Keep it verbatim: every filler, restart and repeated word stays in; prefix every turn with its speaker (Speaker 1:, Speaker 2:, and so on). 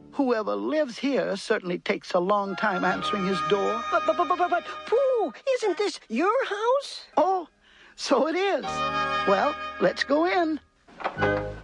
Speaker 1: Whoever lives here certainly takes a long time answering his door.
Speaker 2: But, but, but, but, but, Pooh, isn't this your house?
Speaker 1: Oh, so it is. Well, let's go in.